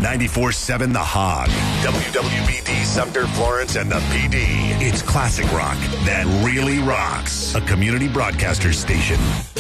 94.7 The Hog. WWBD Sumter, Florence, and the PD. It's classic rock that really rocks. A community broadcaster station.